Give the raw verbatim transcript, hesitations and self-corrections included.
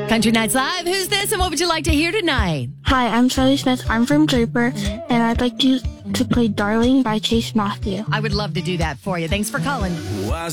Country Nights Live. Who's this and what would you like to hear tonight? Hi, I'm Shelly Smith. I'm from Draper, and I'd like you to play Darling by Chase Matthew. I would love to do that for you. Thanks for calling.